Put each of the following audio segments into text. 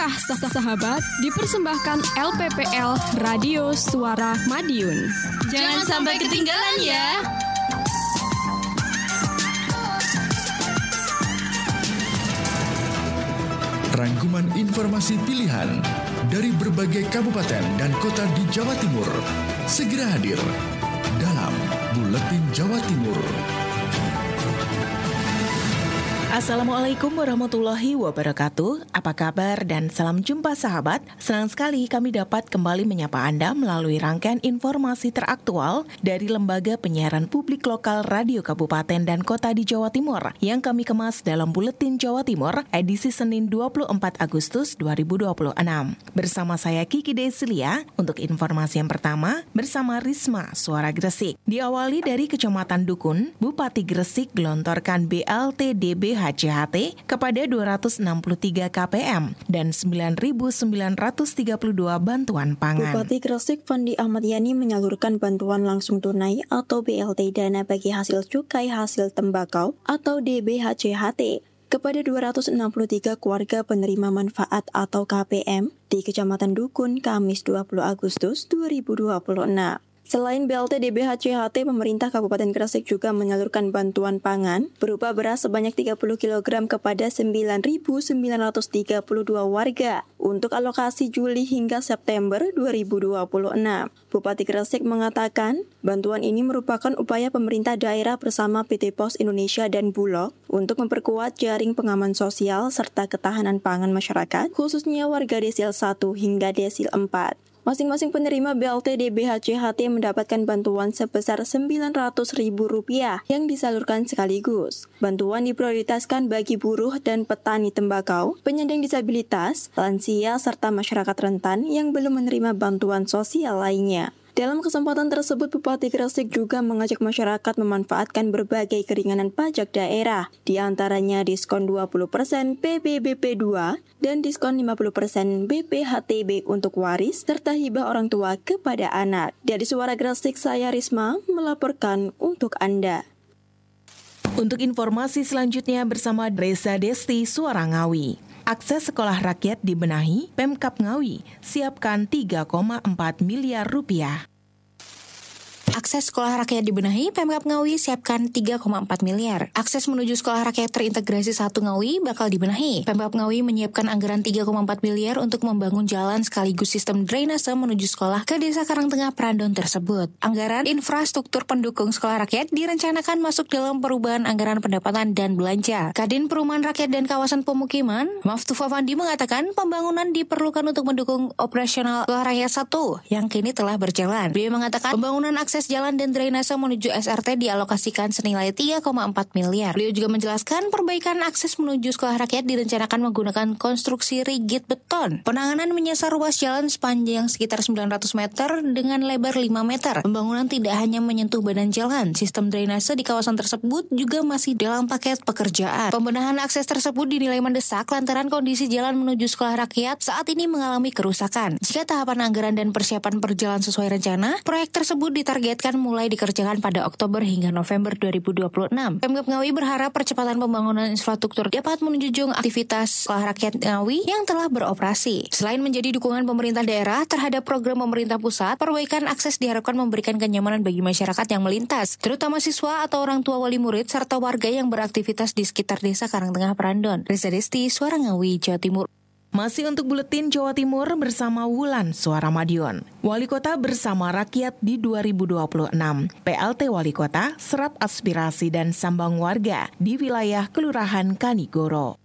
Kisah sahabat dipersembahkan LPPL Radio Suara Madiun. Jangan sampai ketinggalan ya. Rangkuman informasi pilihan dari berbagai kabupaten dan kota di Jawa Timur segera hadir dalam Buletin Jawa Timur. Assalamualaikum warahmatullahi wabarakatuh. Apa kabar dan salam jumpa sahabat. Senang sekali kami dapat kembali menyapa Anda melalui rangkaian informasi teraktual dari Lembaga Penyiaran Publik Lokal Radio Kabupaten dan Kota di Jawa Timur yang kami kemas dalam Buletin Jawa Timur edisi Senin 24 Agustus 2026. Bersama saya Kiki Desilia untuk informasi yang pertama bersama Risma Suara Gresik. Diawali dari Kecamatan Dukun, Bupati Gresik gelontorkan BLT DB HCHT kepada 263 KPM dan 9.932 bantuan pangan. Bupati Gresik Fandi Ahmad Yani menyalurkan bantuan langsung tunai atau BLT dana bagi hasil cukai hasil tembakau atau DBHCHT kepada 263 keluarga penerima manfaat atau KPM di Kecamatan Dukun Kamis 20 Agustus 2026. Selain BLT DBHCHT, pemerintah Kabupaten Gresik juga menyalurkan bantuan pangan berupa beras sebanyak 30 kg kepada 9.932 warga untuk alokasi Juli hingga September 2026. Bupati Gresik mengatakan, bantuan ini merupakan upaya pemerintah daerah bersama PT Pos Indonesia dan Bulog untuk memperkuat jaring pengaman sosial serta ketahanan pangan masyarakat, khususnya warga desil 1 hingga desil 4. Masing-masing penerima BLT DBHCHT mendapatkan bantuan sebesar Rp900.000 yang disalurkan sekaligus. Bantuan diprioritaskan bagi buruh dan petani tembakau, penyandang disabilitas, lansia, serta masyarakat rentan yang belum menerima bantuan sosial lainnya. Dalam kesempatan tersebut, Bupati Gresik juga mengajak masyarakat memanfaatkan berbagai keringanan pajak daerah, di antaranya diskon 20% PBBP 2 dan diskon 50% BPHTB untuk waris, serta hibah orang tua kepada anak. Dari Suara Gresik, saya Risma melaporkan untuk Anda. Untuk informasi selanjutnya bersama Reza Desti Suara Ngawi. Akses sekolah rakyat dibenahi, Pemkab Ngawi siapkan 3,4 miliar rupiah. Akses sekolah rakyat dibenahi, Pemkab Ngawi siapkan 3,4 miliar. Akses menuju sekolah rakyat terintegrasi 1 Ngawi bakal dibenahi. Pemkab Ngawi menyiapkan anggaran 3,4 miliar untuk membangun jalan sekaligus sistem drainase menuju sekolah ke Desa Karangtengah Prandon tersebut. Anggaran infrastruktur pendukung sekolah rakyat direncanakan masuk dalam perubahan anggaran pendapatan dan belanja. Kadin Perumahan Rakyat dan Kawasan Pemukiman, Maftufa Fandi mengatakan pembangunan diperlukan untuk mendukung operasional sekolah rakyat 1 yang kini telah berjalan. Beliau mengatakan pembangunan akses jalan dan drainase menuju SRT dialokasikan senilai 3,4 miliar. Beliau juga menjelaskan perbaikan akses menuju sekolah rakyat direncanakan menggunakan konstruksi rigid beton. Penanganan menyasar ruas jalan sepanjang sekitar 900 meter dengan lebar 5 meter. Pembangunan tidak hanya menyentuh badan jalan, sistem drainase di kawasan tersebut juga masih dalam paket pekerjaan. Pembenahan akses tersebut dinilai mendesak lantaran kondisi jalan menuju sekolah rakyat saat ini mengalami kerusakan. Jika tahapan anggaran dan persiapan berjalan sesuai rencana, proyek tersebut ditargetkan mulai dikerjakan pada Oktober hingga November 2026. Pemkab Ngawi berharap percepatan pembangunan infrastruktur dapat menunjang aktivitas sekolah rakyat Ngawi yang telah beroperasi. Selain menjadi dukungan pemerintah daerah terhadap program pemerintah pusat, perbaikan akses diharapkan memberikan kenyamanan bagi masyarakat yang melintas, terutama siswa atau orang tua wali murid serta warga yang beraktivitas di sekitar Desa Karangtengah Prandon. Reza Desti, Suara Ngawi, Jawa Timur. Masih untuk Buletin Jawa Timur bersama Wulan Suara Madiun. Wali Kota bersama rakyat di 2026. PLT Wali Kota serap aspirasi dan sambang warga di wilayah Kelurahan Kanigoro.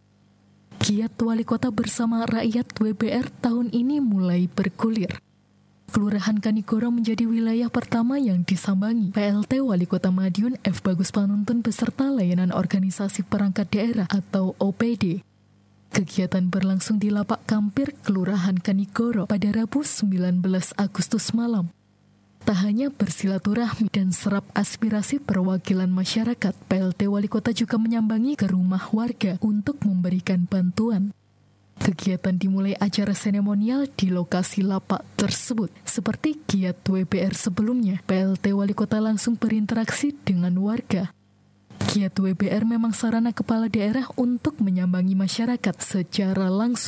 Giat Wali Kota bersama rakyat WBR tahun ini mulai bergulir. Kelurahan Kanigoro menjadi wilayah pertama yang disambangi. PLT Wali Kota Madiun F. Bagus Panuntun beserta layanan organisasi perangkat daerah atau OPD. Kegiatan berlangsung di Lapak Kampir, Kelurahan Kanigoro pada Rabu 19 Agustus malam. Tak hanya bersilaturahmi dan serap aspirasi perwakilan masyarakat, PLT Wali Kota juga menyambangi ke rumah warga untuk memberikan bantuan. Kegiatan dimulai acara seremonial di lokasi lapak tersebut. Seperti giat WBR sebelumnya, PLT Wali Kota langsung berinteraksi dengan warga. Giat WBR memang sarana kepala daerah untuk menyambangi masyarakat secara langsung.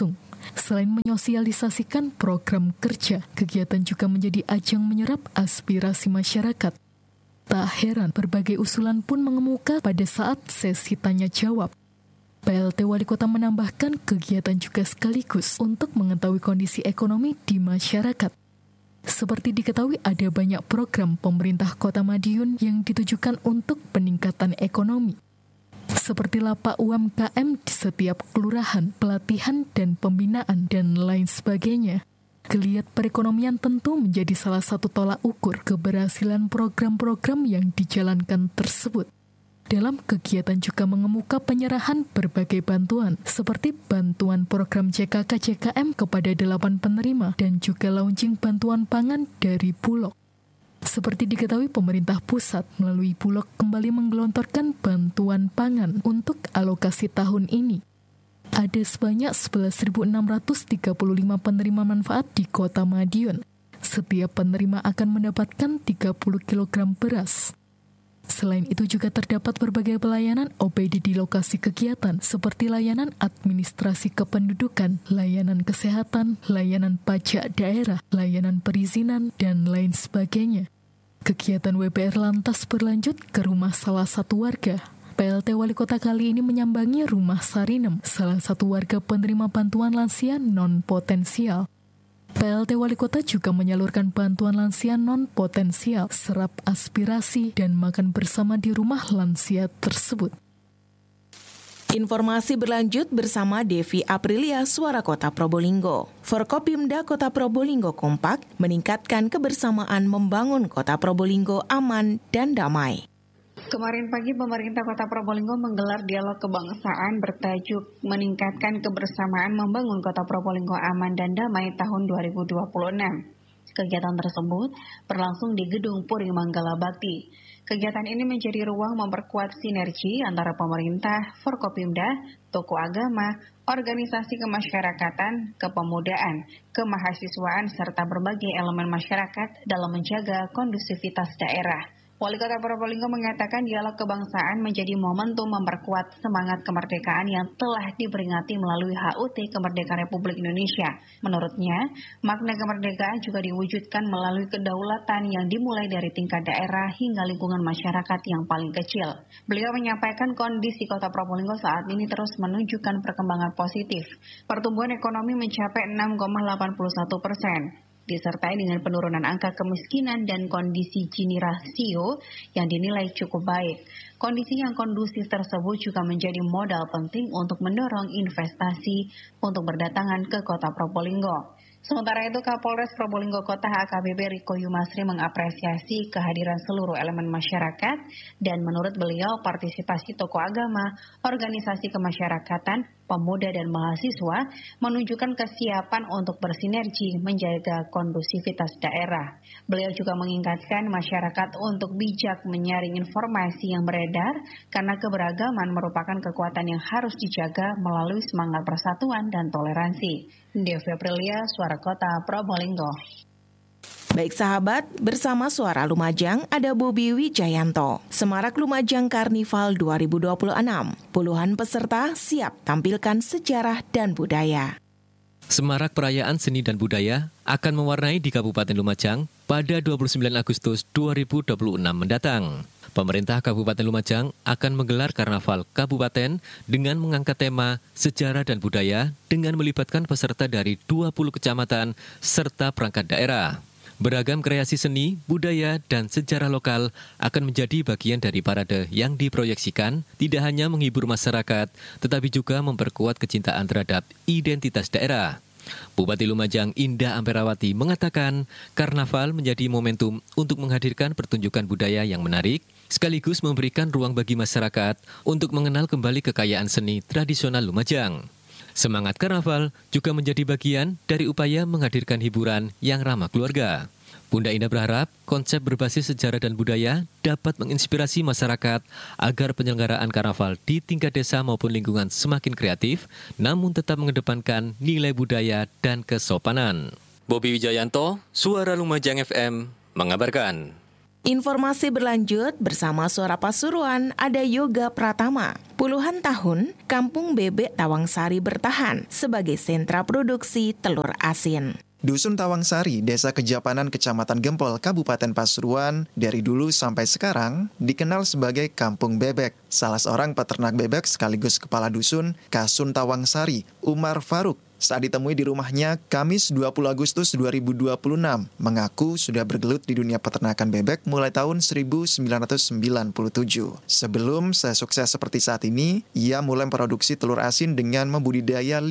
Selain menyosialisasikan program kerja, kegiatan juga menjadi ajang menyerap aspirasi masyarakat. Tak heran, berbagai usulan pun mengemuka pada saat sesi tanya jawab. PLT Wali Kota menambahkan kegiatan juga sekaligus untuk mengetahui kondisi ekonomi di masyarakat. Seperti diketahui, ada banyak program pemerintah Kota Madiun yang ditujukan untuk peningkatan ekonomi. Seperti lapak UMKM di setiap kelurahan, pelatihan dan pembinaan, dan lain sebagainya. Geliat perekonomian tentu menjadi salah satu tolak ukur keberhasilan program-program yang dijalankan tersebut. Dalam kegiatan juga mengemuka penyerahan berbagai bantuan, seperti bantuan program JKK-JKM kepada 8 penerima, dan juga launching bantuan pangan dari Bulog. Seperti diketahui, pemerintah pusat melalui Bulog kembali menggelontorkan bantuan pangan untuk alokasi tahun ini. Ada sebanyak 11.635 penerima manfaat di Kota Madiun. Setiap penerima akan mendapatkan 30 kg beras. Selain itu juga terdapat berbagai pelayanan OPD di lokasi kegiatan seperti layanan administrasi kependudukan, layanan kesehatan, layanan pajak daerah, layanan perizinan, dan lain sebagainya. Kegiatan WPR lantas berlanjut ke rumah salah satu warga. PLT Wali Kota kali ini menyambangi rumah Sarinem, salah satu warga penerima bantuan lansia non-potensial. PLT Wali Kota juga menyalurkan bantuan lansia non-potensial, serap aspirasi, dan makan bersama di rumah lansia tersebut. Informasi berlanjut bersama Devi Aprilia, Suara Kota Probolinggo. Forkopimda Kota Probolinggo kompak meningkatkan kebersamaan membangun Kota Probolinggo aman dan damai. Kemarin pagi pemerintah Kota Probolinggo menggelar dialog kebangsaan bertajuk Meningkatkan Kebersamaan Membangun Kota Probolinggo Aman dan Damai tahun 2026. Kegiatan tersebut berlangsung di Gedung Puri Manggala Bakti. Kegiatan ini menjadi ruang memperkuat sinergi antara pemerintah, Forkopimda, tokoh agama, organisasi kemasyarakatan, kepemudaan, kemahasiswaan, serta berbagai elemen masyarakat dalam menjaga kondusivitas daerah. Wali Kota Probolinggo mengatakan dialog kebangsaan menjadi momentum memperkuat semangat kemerdekaan yang telah diperingati melalui HUT Kemerdekaan Republik Indonesia. Menurutnya, makna kemerdekaan juga diwujudkan melalui kedaulatan yang dimulai dari tingkat daerah hingga lingkungan masyarakat yang paling kecil. Beliau menyampaikan kondisi Kota Probolinggo saat ini terus menunjukkan perkembangan positif. Pertumbuhan ekonomi mencapai 6,81%. Disertai dengan penurunan angka kemiskinan dan kondisi Gini rasio yang dinilai cukup baik. Kondisi yang kondusif tersebut juga menjadi modal penting untuk mendorong investasi untuk berdatangan ke Kota Probolinggo. Sementara itu, Kapolres Probolinggo Kota AKBP Riko Yumasri mengapresiasi kehadiran seluruh elemen masyarakat dan menurut beliau partisipasi tokoh agama, organisasi kemasyarakatan, pemuda dan mahasiswa menunjukkan kesiapan untuk bersinergi menjaga kondusivitas daerah. Beliau juga mengingatkan masyarakat untuk bijak menyaring informasi yang beredar karena keberagaman merupakan kekuatan yang harus dijaga melalui semangat persatuan dan toleransi. Devi Aprilia, Suara Kota Probolinggo. Baik sahabat, bersama Suara Lumajang ada Bobi Wijayanto. Semarak Lumajang Karnival 2026. Puluhan peserta siap tampilkan sejarah dan budaya. Semarak perayaan seni dan budaya akan mewarnai di Kabupaten Lumajang pada 29 Agustus 2026 mendatang. Pemerintah Kabupaten Lumajang akan menggelar Karnaval Kabupaten dengan mengangkat tema sejarah dan budaya dengan melibatkan peserta dari 20 kecamatan serta perangkat daerah. Beragam kreasi seni, budaya, dan sejarah lokal akan menjadi bagian dari parade yang diproyeksikan tidak hanya menghibur masyarakat, tetapi juga memperkuat kecintaan terhadap identitas daerah. Bupati Lumajang Indah Amperawati mengatakan karnaval menjadi momentum untuk menghadirkan pertunjukan budaya yang menarik, sekaligus memberikan ruang bagi masyarakat untuk mengenal kembali kekayaan seni tradisional Lumajang. Semangat karnaval juga menjadi bagian dari upaya menghadirkan hiburan yang ramah keluarga. Bunda Indah berharap konsep berbasis sejarah dan budaya dapat menginspirasi masyarakat agar penyelenggaraan karnaval di tingkat desa maupun lingkungan semakin kreatif, namun tetap mengedepankan nilai budaya dan kesopanan. Bobi Wijayanto, Suara Lumajang FM, mengabarkan. Informasi berlanjut bersama Suara Pasuruan, ada Yoga Pratama. Puluhan tahun, Kampung Bebek Tawangsari bertahan sebagai sentra produksi telur asin. Dusun Tawangsari, Desa Kejapanan, Kecamatan Gempol, Kabupaten Pasuruan, dari dulu sampai sekarang dikenal sebagai Kampung Bebek. Salah seorang peternak bebek sekaligus kepala dusun, Kasun Tawangsari, Umar Faruk, saat ditemui di rumahnya Kamis 20 Agustus 2026, mengaku sudah bergelut di dunia peternakan bebek mulai tahun 1997. Sebelum sukses seperti saat ini, ia mulai memproduksi telur asin dengan membudidaya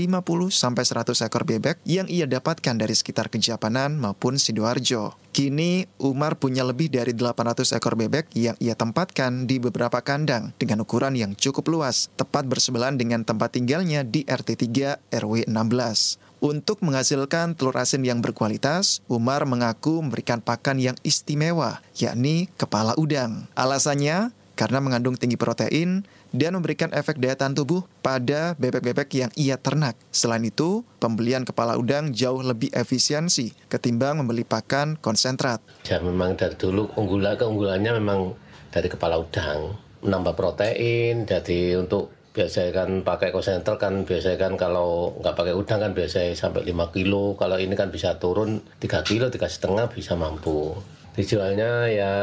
50-100 ekor bebek yang ia dapatkan dari sekitar Kejapanan maupun Sidoarjo. Kini, Umar punya lebih dari 800 ekor bebek yang ia tempatkan di beberapa kandang dengan ukuran yang cukup luas, tepat bersebelahan dengan tempat tinggalnya di RT 3 RW 16. Untuk menghasilkan telur asin yang berkualitas, Umar mengaku memberikan pakan yang istimewa, yakni kepala udang. Alasannya, karena mengandung tinggi protein dan memberikan efek daya tahan tubuh pada bebek-bebek yang ia ternak. Selain itu, pembelian kepala udang jauh lebih efisiensi ketimbang membeli pakan konsentrat. Ya memang dari dulu keunggulannya memang dari kepala udang, menambah protein. Jadi untuk biasanya kan pakai konsentrat kan biasanya kan kalau nggak pakai udang kan biasanya sampai 5 kilo. Kalau ini kan bisa turun 3 kilo, 3,5 bisa mampu. Dijualnya ya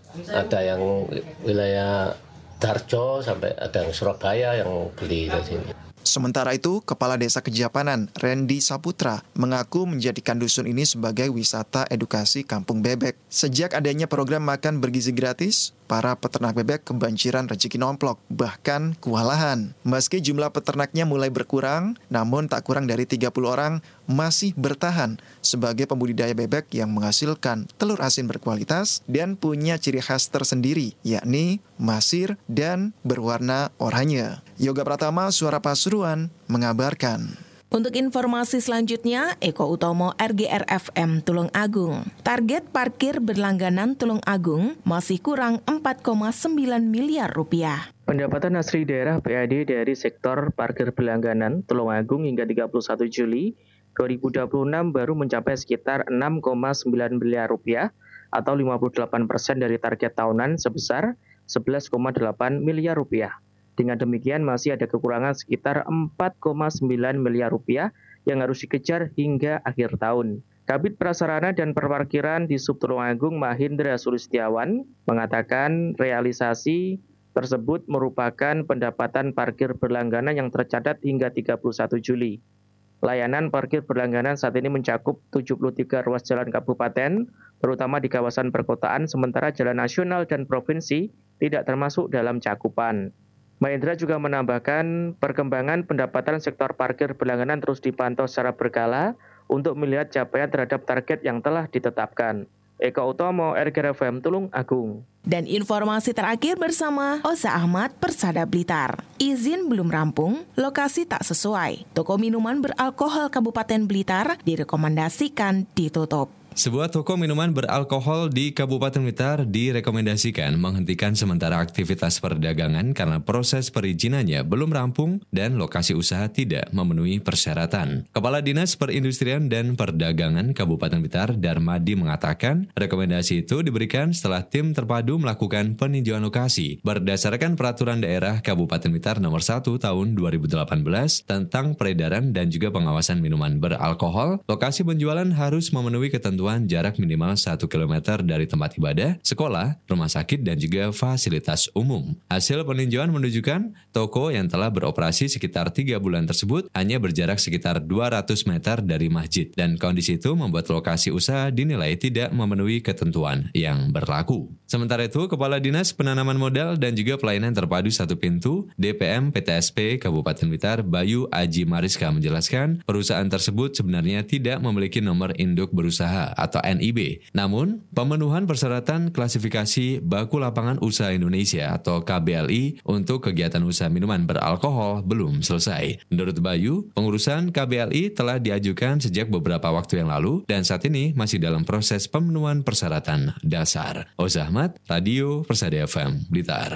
ada yang wilayah Darjo sampai ada yang Surabaya yang beli dari sini. Sementara itu, Kepala Desa Kejapanan, Randy Saputra, mengaku menjadikan dusun ini sebagai wisata edukasi kampung bebek. Sejak adanya program makan bergizi gratis, para peternak bebek kebanjiran rezeki nomplok, bahkan kewalahan. Meski jumlah peternaknya mulai berkurang, namun tak kurang dari 30 orang masih bertahan sebagai pembudidaya bebek yang menghasilkan telur asin berkualitas dan punya ciri khas tersendiri, yakni masir dan berwarna oranye. Yoga Pratama, Suara Pasuruan, mengabarkan. Untuk informasi selanjutnya, Eko Utomo, RGR-FM Tulung Agung. Target parkir berlangganan Tulung Agung masih kurang 4,9 miliar rupiah. Pendapatan asli daerah PAD dari sektor parkir berlangganan Tulung Agung hingga 31 Juli 2026 baru mencapai sekitar 6,9 miliar rupiah atau 58% dari target tahunan sebesar 11,8 miliar rupiah. Dengan demikian masih ada kekurangan sekitar 4,9 miliar rupiah yang harus dikejar hingga akhir tahun. Kabid Prasarana dan Perparkiran di Sub Tulung Agung Mahindra Sulistiawan mengatakan realisasi tersebut merupakan pendapatan parkir berlangganan yang tercatat hingga 31 Juli. Layanan parkir berlangganan saat ini mencakup 73 ruas jalan kabupaten, terutama di kawasan perkotaan, sementara jalan nasional dan provinsi tidak termasuk dalam cakupan. Mahindra juga menambahkan perkembangan pendapatan sektor parkir berlangganan terus dipantau secara berkala untuk melihat capaian terhadap target yang telah ditetapkan. Eko Utomo, RGR-FM Tulung Agung. Dan informasi terakhir bersama Oza Ahmad, Persada Blitar. Izin belum rampung, lokasi tak sesuai. Toko minuman beralkohol Kabupaten Blitar direkomendasikan ditutup. Sebuah toko minuman beralkohol di Kabupaten Blitar direkomendasikan menghentikan sementara aktivitas perdagangan karena proses perizinannya belum rampung dan lokasi usaha tidak memenuhi persyaratan. Kepala Dinas Perindustrian dan Perdagangan Kabupaten Blitar, Darmadi, mengatakan rekomendasi itu diberikan setelah tim terpadu melakukan peninjauan lokasi berdasarkan Peraturan Daerah Kabupaten Blitar Nomor 1 Tahun 2018 tentang peredaran dan juga pengawasan minuman beralkohol. Lokasi penjualan harus memenuhi ketentuan jarak minimal 1 km dari tempat ibadah, sekolah, rumah sakit, dan juga fasilitas umum. Hasil peninjauan menunjukkan toko yang telah beroperasi sekitar 3 bulan tersebut hanya berjarak sekitar 200 meter dari masjid, dan kondisi itu membuat lokasi usaha dinilai tidak memenuhi ketentuan yang berlaku. Sementara itu, Kepala Dinas Penanaman Modal dan juga Pelayanan Terpadu Satu Pintu DPM PTSP Kabupaten Blitar, Bayu Aji Mariska, menjelaskan perusahaan tersebut sebenarnya tidak memiliki nomor induk berusaha atau NIB. Namun, pemenuhan persyaratan klasifikasi Baku Lapangan Usaha Indonesia atau KBLI untuk kegiatan usaha minuman beralkohol belum selesai. Menurut Bayu, pengurusan KBLI telah diajukan sejak beberapa waktu yang lalu dan saat ini masih dalam proses pemenuhan persyaratan dasar. Oza Ahmad, Radio Persada FM, Blitar.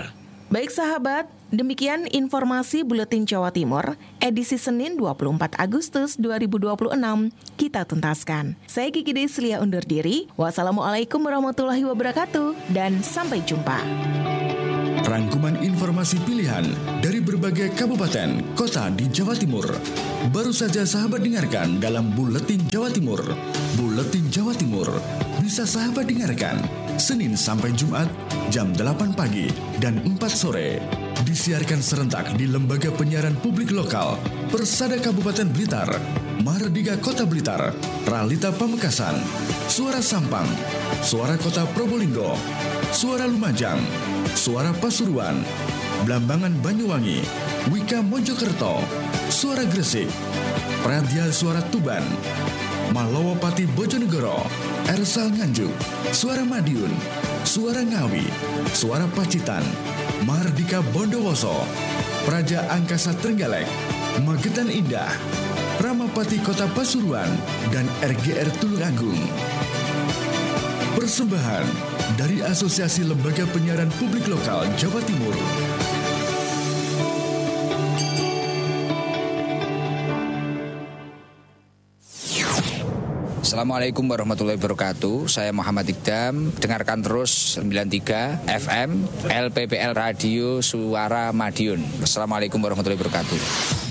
Baik sahabat, demikian informasi Buletin Jawa Timur, edisi Senin 24 Agustus 2026, kita tuntaskan. Saya Gigi Deslia undur diri, wassalamualaikum warahmatullahi wabarakatuh, dan sampai jumpa. Rangkuman informasi pilihan dari berbagai kabupaten, kota di Jawa Timur. Baru saja sahabat dengarkan dalam Buletin Jawa Timur. Buletin Jawa Timur bisa sahabat dengarkan Senin sampai Jumat jam 8 pagi dan 4 sore. Disiarkan serentak di Lembaga Penyiaran Publik Lokal, Persada Kabupaten Blitar, Mahardika Kota Blitar, Ralita Pamekasan, Suara Sampang, Suara Kota Probolinggo, Suara Lumajang, Suara Pasuruan, Blambangan Banyuwangi, Wika Mojokerto, Suara Gresik, Pradya Suara Tuban, Malowopati Bojonegoro, Ersal Nganjuk, Suara Madiun, Suara Ngawi, Suara Pacitan, Mahardika Bondowoso, Praja Angkasa Trenggalek, Magetan Indah, Ramapati Kota Pasuruan, dan RGR Tulungagung. Persembahan dari Asosiasi Lembaga Penyiaran Publik Lokal Jawa Timur. Assalamualaikum warahmatullahi wabarakatuh. Saya Muhammad Iqdam. Dengarkan terus 93 FM LPPL Radio Suara Madiun. Assalamualaikum warahmatullahi wabarakatuh.